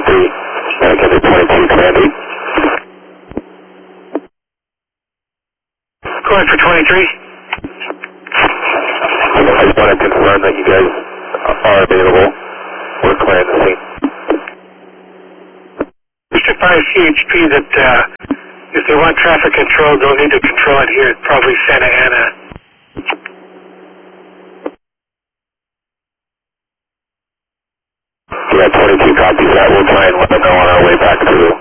Copy 22, command 8. Go ahead for 23. I just want to confirm that you guys are available. We're clearing the scene. Just advise CHP that if they want traffic control, they'll need to control it here at probably Santa Ana. Yeah, 22 copies that. We'll try and let them know on our way back through.